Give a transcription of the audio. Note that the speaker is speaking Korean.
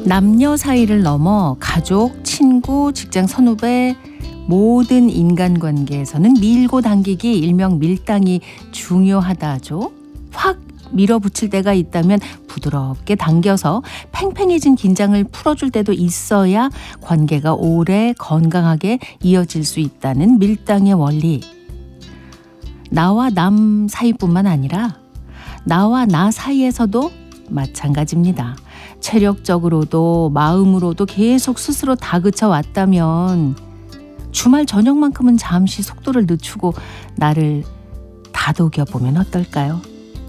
남녀 사이를 넘어 가족, 친구, 직장 선후배 모든 인간관계에서는 밀고 당기기 일명 밀당이 중요하다죠. 확 밀어붙일 때가 있다면 부드럽게 당겨서 팽팽해진 긴장을 풀어줄 때도 있어야 관계가 오래 건강하게 이어질 수 있다는 밀당의 원리. 나와 남 사이뿐만 아니라 나와 나 사이에서도 마찬가지입니다. 체력적으로도 마음으로도 계속 스스로 다그쳐 왔다면 주말 저녁만큼은 잠시 속도를 늦추고 나를 다독여 보면 어떨까요?